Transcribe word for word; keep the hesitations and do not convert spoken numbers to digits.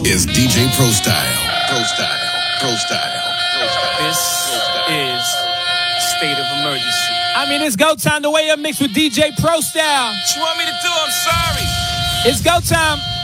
is D J Pro Style. Pro Style. Pro Style. Pro Style. This is State of Emergency. I mean, it's go time. The way up mix with D J Pro Style. What you want me to do? I'm sorry. It's go time.